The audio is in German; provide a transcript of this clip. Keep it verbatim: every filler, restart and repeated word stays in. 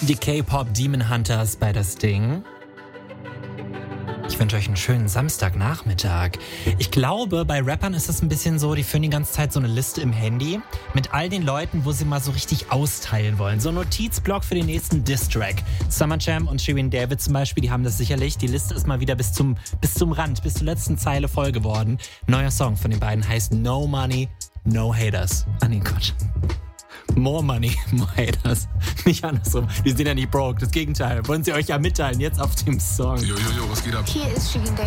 Die K-Pop Demon Hunters bei das Ding. Ich wünsche euch einen schönen Samstagnachmittag. Ich glaube, bei Rappern ist es ein bisschen so, die führen die ganze Zeit so eine Liste im Handy mit all den Leuten, wo sie mal so richtig austeilen wollen. So ein Notizblock für den nächsten Diss-Track. Summer Jam und Shirin David zum Beispiel, die haben das sicherlich. Die Liste ist mal wieder bis zum, bis zum Rand, bis zur letzten Zeile voll geworden. Neuer Song von den beiden heißt No Money, No Haters. Ah nee, Gott. More Money, More Haters. Nicht andersrum. Die sind ja nicht broke. Das Gegenteil. Wollen sie euch ja mitteilen, jetzt auf dem Song. Jo, jo, jo, was geht ab? Hier ist Shirin David.